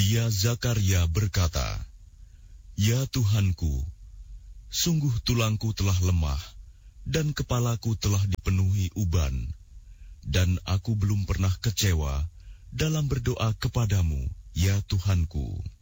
Dia Zakaria berkata, "Ya Tuhanku, sungguh tulangku telah lemah, dan kepalaku telah dipenuhi uban, dan aku belum pernah kecewa dalam berdoa kepadamu, ya Tuhanku."